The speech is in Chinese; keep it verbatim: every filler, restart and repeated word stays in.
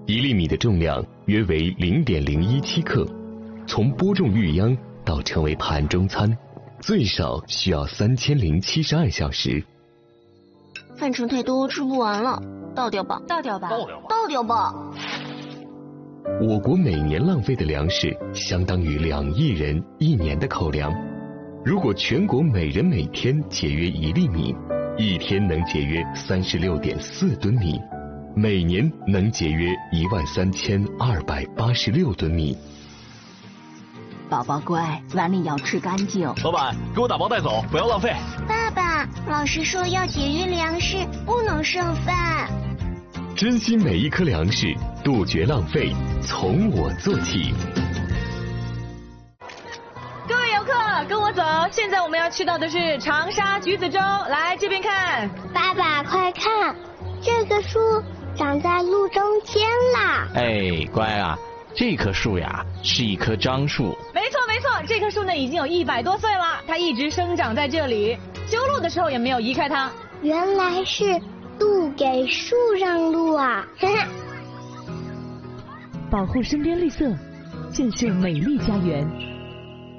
一粒米的重量约为 零点零一七克，从播种育秧到成为盘中餐，最少需要三千零七十二小时。 饭盛太多，吃不完了，倒掉吧， 倒掉吧， 倒掉吧，倒掉吧。 我国每年浪费的粮食相当于两亿人一年的口粮。如果全国每人每天节约一粒米，一天能节约三十六点四吨米，每年能节约一万三千二百八十六吨米。 宝宝乖，碗里要吃干净。 老板，给我打包带走，不要浪费。 爸爸，老师说要节约粮食，不能剩饭。 珍惜每一颗粮食，杜绝浪费，从我做起。 各位游客，跟我走，现在我们要去到的是长沙橘子洲，来这边看。 爸爸，快看，这个树长在路中间啦！ 哎，乖啊，这棵树呀是一棵樟树。 没错没错，这棵树呢已经有一百多岁了，它一直生长在这里，修路的时候也没有移开它。 原来是路给树让路啊！ 保护身边绿色，建设美丽家园。